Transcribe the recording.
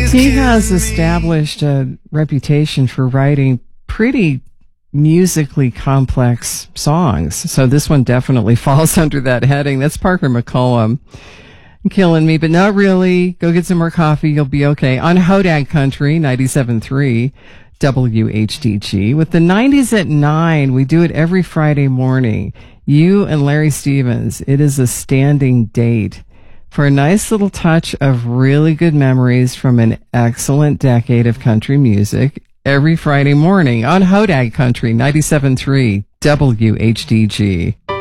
He has established a reputation for writing pretty musically complex songs. So this one definitely falls under that heading. That's Parker McCollum. Killing me, but not really. Go get some more coffee. You'll be okay. On Hodag Country, 97.3 WHDG. With the 90s at 9, we do it every Friday morning. You and Larry Stevens. It is a standing date for a nice little touch of really good memories from an excellent decade of country music every Friday morning on Hodag Country, 97.3 WHDG.